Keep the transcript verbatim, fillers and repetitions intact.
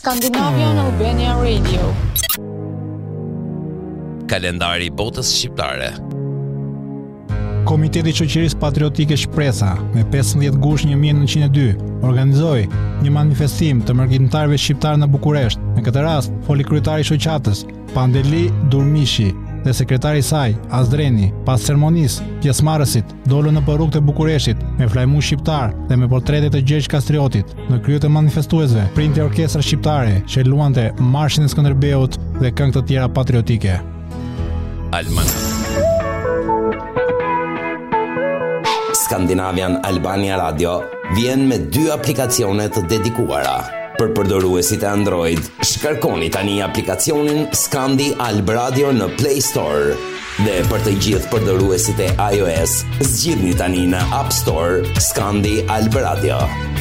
Scandinavian Albania Radio. Kalendari i botës shqiptare. Komiteti i Shoqërisë Patriotike Shpresa me pesëmbëdhjetë gusht një mijë e nëntëqind e dy organizoi një manifestim të mërgjetimtarëve shqiptar në Bukuresht. Në këtë rast, foli kryetari i shoqatës, Pandeli Durmishi, dhe sekretari i saj, Azdreni. Pas ceremonisë, pjesëmarrësit dolën në rrugët e Bukureshtit me flajmush shqiptar dhe me portrete të Gjergj Kastriotit. Në krye të manifestuesve, printe orkestra shqiptare që luante Marshin e Skënderbeut dhe këngë të tjera patriotike. Alman. Scandinavian Albania Radio vjen me dy aplikacione të dedikuara. Për përdoruesit e Android, shkarkoni tani aplikacionin Scandi Alb Radio në Play Store. Dhe për të gjithë përdoruesit e iOS, zgjidhni tani në App Store Scandi Alb Radio.